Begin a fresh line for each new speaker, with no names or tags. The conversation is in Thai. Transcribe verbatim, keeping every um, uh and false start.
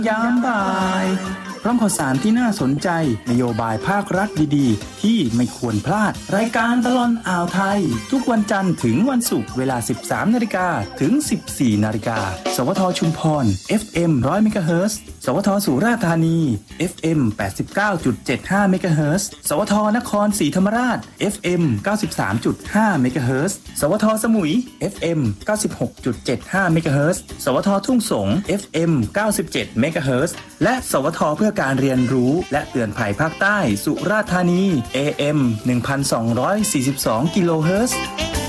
ยามบ่ายพร้อมข่าวสารที่น่าสนใจนโยบายภาครัฐดีๆที่ไม่ควรพลาดรายการตลอดอ่าวไทยทุกวันจันทร์ถึงวันศุกร์เวลา สิบสามนาฬิกา ถึง สิบสี่นาฬิกา สวทชุมพร เอฟ เอ็ม หนึ่งร้อย เมกะเฮิรตซ์ สวทสุราษฎร์ธานี เอฟ เอ็ม แปดสิบเก้าจุดเจ็ดห้า เมกะเฮิรตซ์ สวทนครศรีธรรมราช เอฟ เอ็ม เก้าสิบสามจุดห้า เมกะเฮิรตซ์ สวทสมุย เอฟ เอ็ม เก้าสิบหกจุดเจ็ดห้า เมกะเฮิรตซ์ สวททุ่งสง เอฟ เอ็ม เก้าสิบเจ็ด เมกะเฮิรตซ์ และสวทเพื่อการเรียนรู้และเตือนภัยภาคใต้สุราษฎร์ธานี เอ เอ็ม หนึ่งพันสองร้อยสี่สิบสอง กิโลเฮิรตซ์